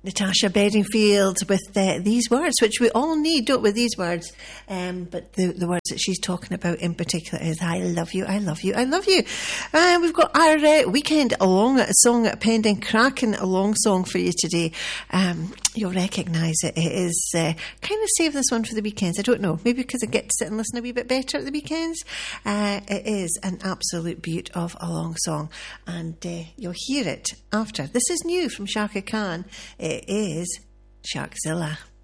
Natasha Bedingfield with these words, which we all need, don't we, these words? But the words that she's talking about in particular is I love you, I love you, I love you. We've got our weekend along song pending, cracking along song for you today. You'll recognise it. It is kind of save this one for the weekends. I don't know, maybe because I get to sit and listen a wee bit better at the weekends. It is an absolute beaut of a long song, and you'll hear it after. This is new from Shaka Khan. It is Sharkzilla.